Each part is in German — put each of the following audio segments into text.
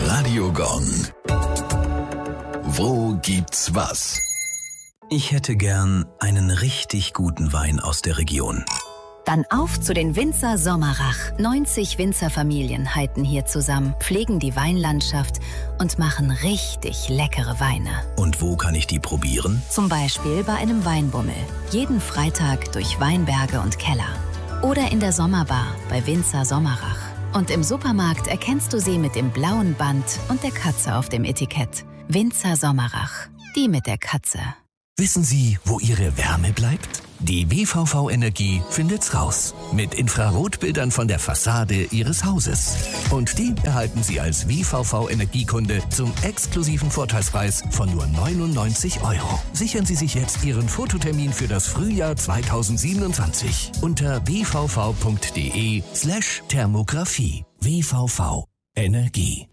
Radio Gong. Wo gibt's was? Ich hätte gern einen richtig guten Wein aus der Region. Dann auf zu den Winzer Sommerach. 90 Winzerfamilien halten hier zusammen, pflegen die Weinlandschaft und machen richtig leckere Weine. Und wo kann ich die probieren? Zum Beispiel bei einem Weinbummel. Jeden Freitag durch Weinberge und Keller. Oder in der Sommerbar bei Winzer Sommerach. Und im Supermarkt erkennst du sie mit dem blauen Band und der Katze auf dem Etikett. Winzer Sommerach. Die mit der Katze. Wissen Sie, wo Ihre Wärme bleibt? Die WVV Energie findet's raus. Mit Infrarotbildern von der Fassade Ihres Hauses. Und die erhalten Sie als WVV Energiekunde zum exklusiven Vorteilspreis von nur 99 €. Sichern Sie sich jetzt Ihren Fototermin für das Frühjahr 2027 unter wvv.de/Thermografie. WVV Energie.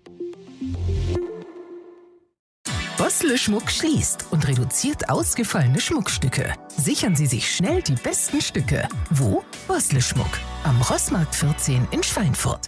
Bossle Schmuck schließt und reduziert ausgefallene Schmuckstücke. Sichern Sie sich schnell die besten Stücke. Wo? Bossle Schmuck. Am Rossmarkt 14 in Schweinfurt.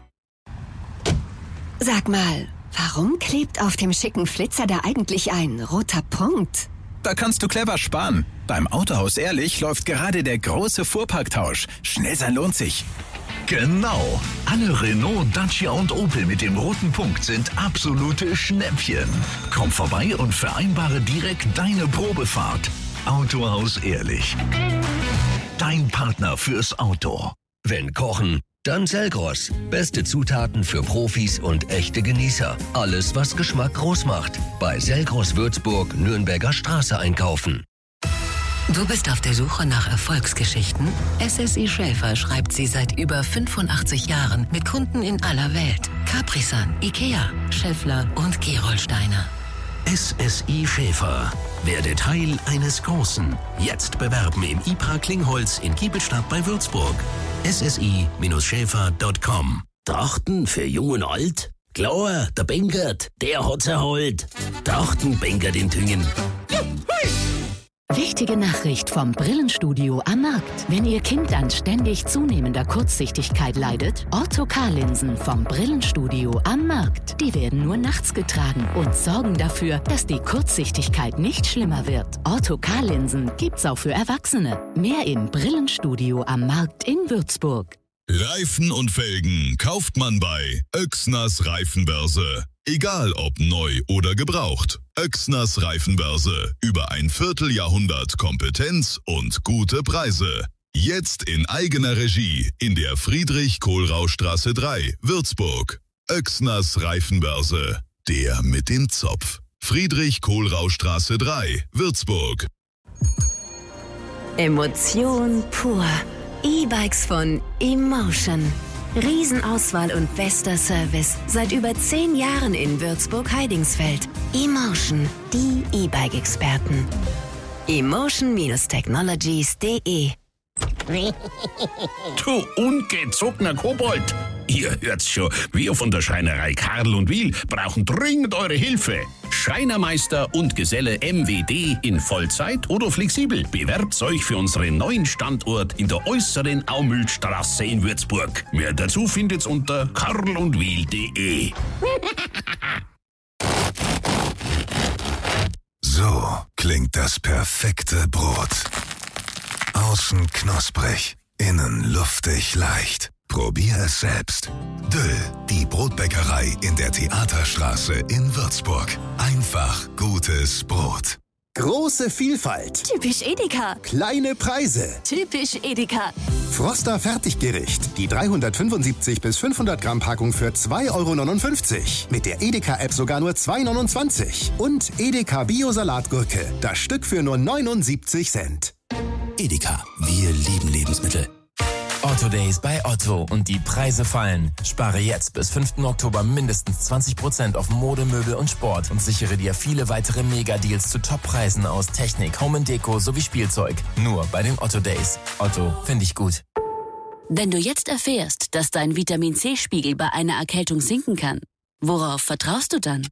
Sag mal, warum klebt auf dem schicken Flitzer da eigentlich ein roter Punkt? Da kannst du clever sparen. Beim Autohaus Ehrlich läuft gerade der große Fuhrparktausch. Schnell sein lohnt sich. Genau. Alle Renault, Dacia und Opel mit dem roten Punkt sind absolute Schnäppchen. Komm vorbei und vereinbare direkt deine Probefahrt. Autohaus Ehrlich. Dein Partner fürs Auto. Wenn kochen, dann Selgros. Beste Zutaten für Profis und echte Genießer. Alles, was Geschmack groß macht. Bei Selgros Würzburg, Nürnberger Straße einkaufen. Du bist auf der Suche nach Erfolgsgeschichten? SSI Schäfer schreibt sie seit über 85 Jahren mit Kunden in aller Welt. Capri-Sun, Ikea, Schaeffler und Gerolsteiner. SSI Schäfer. Werde Teil eines Großen. Jetzt bewerben im IPRA Klingholz in Giebelstadt bei Würzburg. SSI-Schäfer.com. Trachten für Jung und Alt? Klar, der Bengert, der hat's erholt. Trachten Bengert in Tüngen. Wichtige Nachricht vom Brillenstudio am Markt. Wenn Ihr Kind an ständig zunehmender Kurzsichtigkeit leidet, Ortho-K-Linsen vom Brillenstudio am Markt. Die werden nur nachts getragen und sorgen dafür, dass die Kurzsichtigkeit nicht schlimmer wird. Ortho-K-Linsen gibt's auch für Erwachsene. Mehr im Brillenstudio am Markt in Würzburg. Reifen und Felgen kauft man bei Oechsners Reifenbörse. Egal ob neu oder gebraucht. Oechsners Reifenbörse. Über ein Vierteljahrhundert Kompetenz und gute Preise. Jetzt in eigener Regie in der Friedrich-Kohlrausch-Straße 3, Würzburg. Oechsners Reifenbörse. Der mit dem Zopf. Friedrich-Kohlrausch-Straße 3, Würzburg. Emotion pur. E-Bikes von Emotion. Riesenauswahl und bester Service. Seit über 10 Jahren in Würzburg-Heidingsfeld. Emotion, die E-Bike-Experten. Emotion-Technologies.de. Du ungezogener Kobold! Ihr hört's schon, wir von der Schreinerei Karl und Wiel brauchen dringend eure Hilfe. Schreinermeister und Geselle MWD in Vollzeit oder flexibel. Bewerbt euch für unseren neuen Standort in der äußeren Aumühlstraße in Würzburg. Mehr dazu findet's unter karlundwiel.de. So klingt das perfekte Brot. Außen knusprig, innen luftig leicht. Probier es selbst. Döll, die Brotbäckerei in der Theaterstraße in Würzburg. Einfach gutes Brot. Große Vielfalt. Typisch Edeka. Kleine Preise. Typisch Edeka. Froster Fertiggericht. Die 375 bis 500 Gramm Packung für 2,59 €. Mit der Edeka-App sogar nur 2,29 €. Und Edeka Bio-Salatgurke. Das Stück für nur 79 Cent. Edeka. Wir lieben Lebensmittel. Otto Days bei Otto und die Preise fallen. Spare jetzt bis 5. Oktober mindestens 20% auf Mode, Möbel und Sport und sichere dir viele weitere Mega-Deals zu Top-Preisen aus Technik, Home & Deko sowie Spielzeug. Nur bei den Otto Days. Otto, finde ich gut. Wenn du jetzt erfährst, dass dein Vitamin-C-Spiegel bei einer Erkältung sinken kann, worauf vertraust du dann?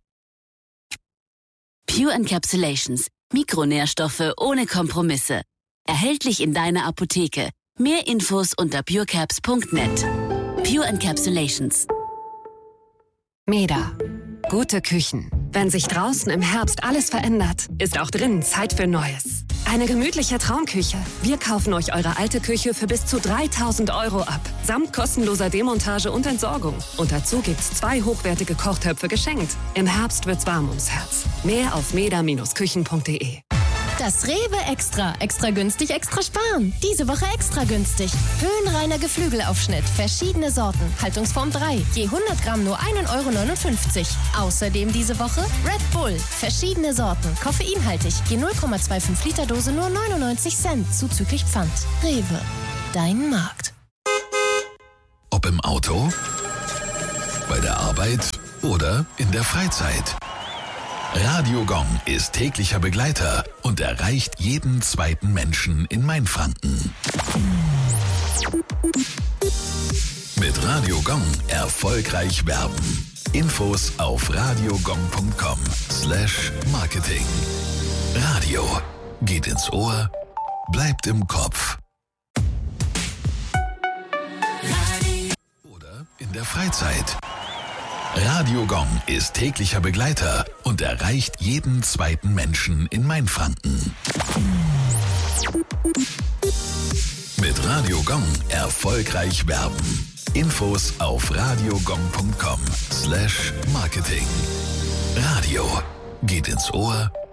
Pure Encapsulations. Mikronährstoffe ohne Kompromisse. Erhältlich in deiner Apotheke. Mehr Infos unter purecaps.net. Pure Encapsulations. Meda. Gute Küchen. Wenn sich draußen im Herbst alles verändert, ist auch drinnen Zeit für Neues. Eine gemütliche Traumküche. Wir kaufen euch eure alte Küche für bis zu 3.000 € ab. Samt kostenloser Demontage und Entsorgung. Und dazu gibt's 2 hochwertige Kochtöpfe geschenkt. Im Herbst wird's warm ums Herz. Mehr auf meda-küchen.de. Das Rewe Extra. Extra günstig, extra sparen. Diese Woche extra günstig. Höhenreiner Geflügelaufschnitt. Verschiedene Sorten. Haltungsform 3. Je 100 Gramm nur 1,59 €. Außerdem diese Woche Red Bull. Verschiedene Sorten. Koffeinhaltig. Je 0,25 Liter Dose nur 99 Cent. Zuzüglich Pfand. Rewe. Dein Markt. Ob im Auto, bei der Arbeit oder in der Freizeit. Radio Gong ist täglicher Begleiter und erreicht jeden zweiten Menschen in Mainfranken. Mit Radio Gong erfolgreich werben. Infos auf radiogong.com/Marketing. Radio geht ins Ohr, bleibt im Kopf. Oder in der Freizeit. Radio Gong ist täglicher Begleiter und erreicht jeden zweiten Menschen in Mainfranken. Mit Radio Gong erfolgreich werben. Infos auf radiogong.com/Marketing. Radio geht ins Ohr,